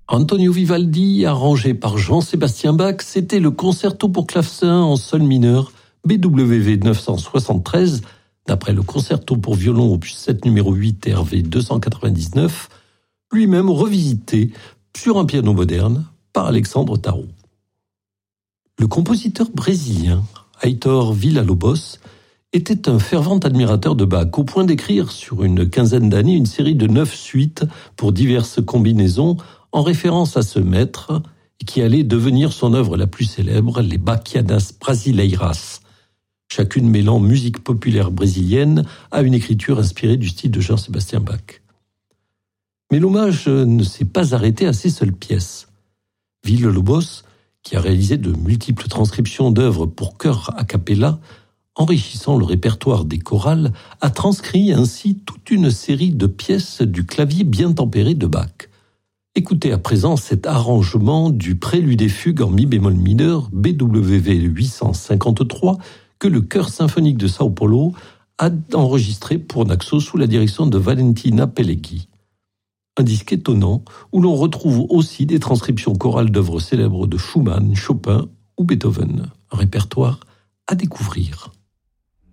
Antonio Vivaldi, arrangé par Jean-Sébastien Bach, c'était le concerto pour clavecin en sol mineur BWV 973, d'après le concerto pour violon opus 7 numéro 8 RV 299, lui-même revisité sur un piano moderne par Alexandre Tarot. Le compositeur brésilien Heitor Villa-Lobos était un fervent admirateur de Bach, au point d'écrire sur une quinzaine d'années une série de 9 suites pour diverses combinaisons en référence à ce maître qui allait devenir son œuvre la plus célèbre, les Bachianas Brasileiras, chacune mêlant musique populaire brésilienne à une écriture inspirée du style de Jean-Sébastien Bach. Mais l'hommage ne s'est pas arrêté à ces seules pièces. Villa-Lobos, qui a réalisé de multiples transcriptions d'œuvres pour chœur a cappella, enrichissant le répertoire des chorales, a transcrit ainsi toute une série de pièces du clavier bien tempéré de Bach. Écoutez à présent cet arrangement du prélude et fugue en mi bémol mineur BWV 853 que le Chœur symphonique de Sao Paulo a enregistré pour Naxos sous la direction de Valentina Pelleghi. Un disque étonnant où l'on retrouve aussi des transcriptions chorales d'œuvres célèbres de Schumann, Chopin ou Beethoven. Un répertoire à découvrir.